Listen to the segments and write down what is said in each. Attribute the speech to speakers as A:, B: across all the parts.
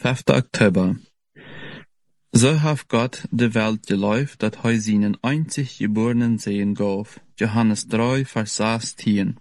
A: 5. Oktober. So hat Gott de Welt geläuft, dat hij seinen einzig geborenen Sohn gaf. Johannes 3, Vers 16.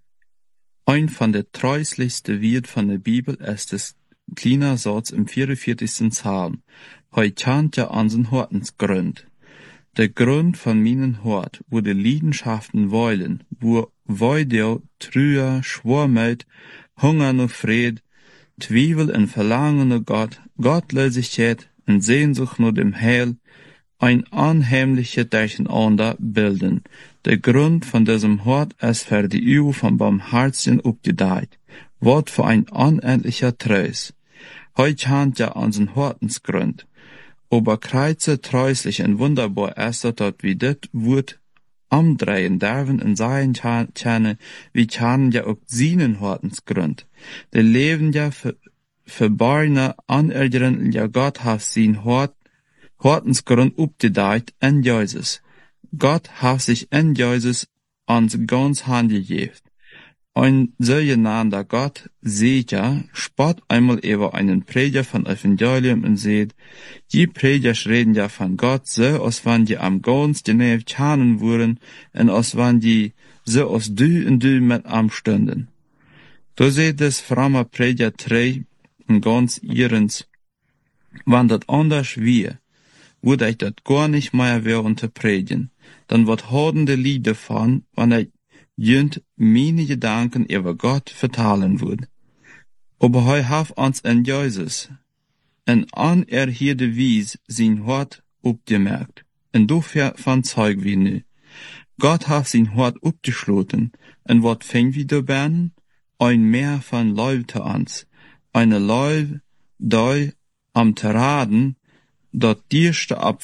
A: Ein von der treuslichsten Wort von der Bibel ist das kleine Satz im 44. Psalm. Hij kennt ja unseren Hortensgrund. Der Grund von meinen Hort, wo die Leidenschaften weilen, wo Weidel, Trühe, Schwärmheit, Hunger nach Fried, Zweifel und Verlangen nach Gott, Gottlosigkeit und Sehnsucht nach dem Heil, ein unheimliches Durcheinander bilden. Der Grund von diesem Hort ist für die Übung von Barmherzigen aufgedeiht. Wort für ein unendlicher Treus. Heute kennt ja unseren Hortensgrund. Aber kreuze treuslich und wunderbar ist dort wie das Wort umdrehen dürfen und sein kennen, wie kennen ja auch seinen Hortensgrund. Der Leben ja verborgene Anerderen, ja Gott hat sein Hortensgrund aufgedeiht in Jesus. Gott hat sich in Jesus ans ganz Hand gegeben. Ein sogenannter Gott sieht ja, spott einmal über einen Prediger von Evangelium und sieht, die Prediger reden ja von Gott so, als wenn die am ganz genau kennen würden und als wenn die so als du und du mit am stünden. Da seht es frommer Prediger drei und ganz ihrens, wenn das anders wäre, würde ich das gar nicht mehr während zu predigen, dann wird hodende Lied davon, wenn ich jünt meine Gedanken über Gott vertalen würde. Aber hij hat uns in Jesus en unerhörte Wies sein Hort aufgemerkt. Und dafür von Zeug wie nu. Gott hat sein Hort aufgeschloten, und wat fing wie da bern? Ein Meer von Leute uns. Eine Leute, die am Terraden, dort dierste ab